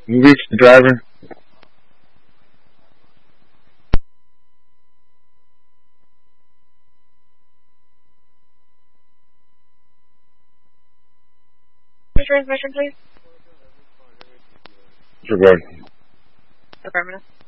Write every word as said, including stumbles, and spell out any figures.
You reach the driver. Transmission, please. Disregard. Affirmative.